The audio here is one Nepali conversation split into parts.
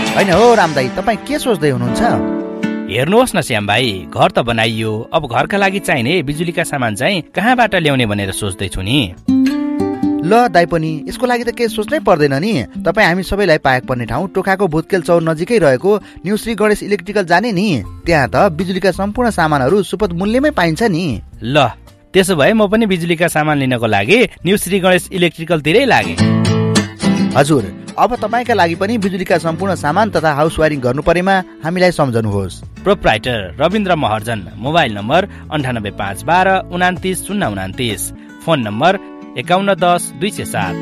हैन हो रामदाई, तपाईँ के सोच्दै हुनुहुन्छ? हेर्नुहोस् न श्याम भाइ, घर त बनाइयो, अब घरका लागि चाहिने बिजुलीका सामान चाहिँ कहाँबाट ल्याउने भनेर सोच्दैछु नि। ल दाइ पनि यसको लागि त केही सोच्नै पर्दैन नि। तपाईँ हामी सबैलाई पाएक पर्ने ठाउँ टोखाको भुतकेल चौर नजिकै रहेको न्यू श्री गणेश इलेक्ट्रिकल जाने नि। त्यहाँ त बिजुलीका सम्पूर्ण सामानहरू सुपथ मूल्यमै पाइन्छ नि। ल त्यसो भए म पनि बिजुलीका सामान लिनको लागि न्यू श्री गणेश इलेक्ट्रिकलतिरै लागे। हजुर, अब तपाईँका लागि पनि बिजुलीका सम्पूर्ण सामान तथा हाउस वायरिङ गर्नु परेमा हामीलाई सम्झनुहोस्। Proprietor Rabindra Maharjan, mobile number 98512 29029, phone number 5110-207।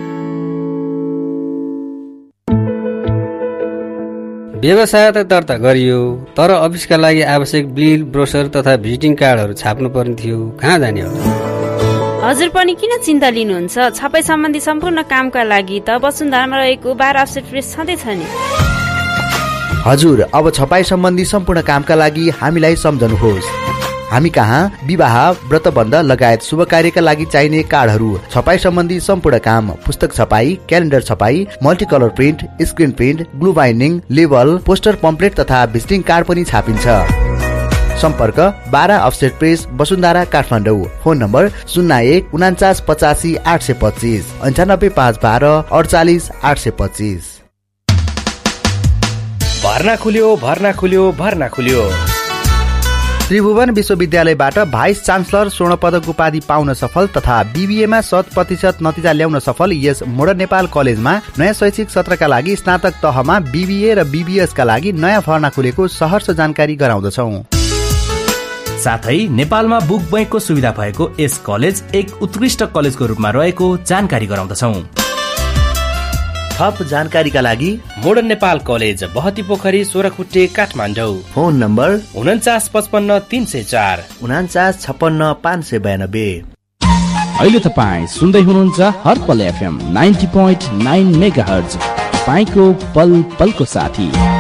व्यवसाय त दर्ता गरियो, तर अफिसका लागि आवश्यक बिल, ब्रोसर तथा भिजिटिङ कार्डहरू छाप्नु पर्ने थियो। कहाँ जाने हो? हजुर पनि किन चिन्ता लिनुहुन्छ? छपाई सम्बन्धी सम्पूर्ण कामका लागि त वसुन्धरामा रहेको 12 अफसेट प्रेस छँदैछ नि। हजुर, अब छपाई सम्बन्धी सम्पूर्ण कामका लागि हामीलाई सम्झनुहोस्। हामी कहाँ विवाह, व्रतबन्ध लगायत शुभ कार्यका लागि चाहिने कार्डहरू, छपाई सम्बन्धी सम्पूर्ण काम, पुस्तक छपाई, क्यालेन्डर छपाई, मल्टिकलर print, screen print, glue binding, label, poster pamphlet तथा भिजिटिङ कार्ड पनि छापिन्छ। सम्पर्क 12 offset press, Vasundhara, Kathmandu. Phone number 0149850825, 98512 48825। भर्ना खुल्यो। त्रिभुवन विश्वविद्यालयबाट भाइस चान्सलर स्वर्ण पदक उपाधि पाउन सफल तथा बीबीएमा 100% नतिजा ल्याउन सफल यस मोडर्न नेपाल कलेजमा नयाँ शैक्षिक सत्रका लागि स्नातक तहमा बीबीए र बीबीएस का लागि नयाँ भर्ना खुलेको सहर्ष जानकारी गराउँदछौँ। साथै नेपालमा बुक बैंकको सुविधा भएको यस कलेज एक उत्कृष्ट कलेजको रूपमा रहेको जानकारी गराउँदछौँ। थप जानकारीका लागि मोडर्न नेपाल कलेज, बहती पोखरी, सोह्रखुट्टे, काठमाडौँ। Phone number 4955 304 4956 592। अहिले तपाईँ सुन्दै हुनुहुन्छ हर्पल FM 90.9 मेगाहर्ज, तपाईको पल पलको साथी।